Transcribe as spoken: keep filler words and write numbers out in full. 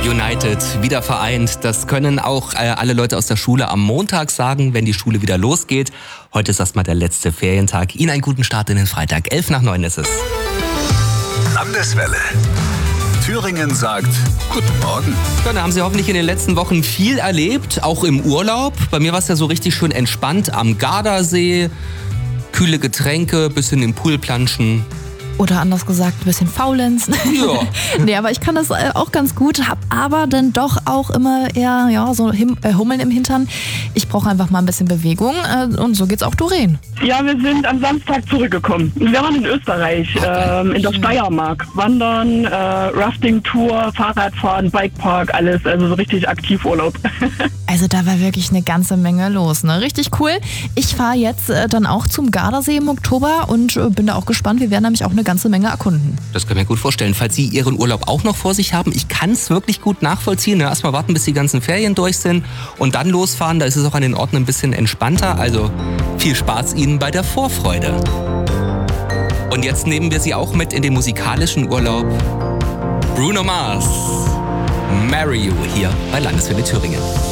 United, wieder vereint. Das können auch äh, alle Leute aus der Schule am Montag sagen, wenn die Schule wieder losgeht. Heute ist erstmal der letzte Ferientag. Ihnen einen guten Start in den Freitag. Elf nach neun ist es. Landeswelle. Thüringen sagt Guten Morgen. Ja, da haben Sie hoffentlich in den letzten Wochen viel erlebt, auch im Urlaub. Bei mir war es ja so richtig schön entspannt am Gardasee. Kühle Getränke, bisschen im Pool planschen. Oder anders gesagt, ein bisschen faulenzen. Ja. Nee, aber ich kann das auch ganz gut, hab aber dann doch auch immer eher ja, so Him- äh, Hummeln im Hintern. Ich brauche einfach mal ein bisschen Bewegung äh, und so geht's auch Doreen. Ja, wir sind am Samstag zurückgekommen. Wir waren in Österreich, ähm, in der Steiermark. Wandern, äh, Rafting-Tour, Fahrradfahren, Bikepark, alles. Also so richtig Aktivurlaub. Also da war wirklich eine ganze Menge los, ne? Richtig cool. Ich fahre jetzt äh, dann auch zum Gardasee im Oktober und äh, bin da auch gespannt. Wir werden nämlich auch eine ganze Menge erkunden. Das kann ich mir gut vorstellen. Falls Sie Ihren Urlaub auch noch vor sich haben, ich kann es wirklich gut nachvollziehen. Erstmal warten, bis die ganzen Ferien durch sind und dann losfahren. Da ist es auch an den Orten ein bisschen entspannter. Also viel Spaß Ihnen bei der Vorfreude. Und jetzt nehmen wir Sie auch mit in den musikalischen Urlaub. Bruno Mars, Marry You hier bei Landeswelle Thüringen.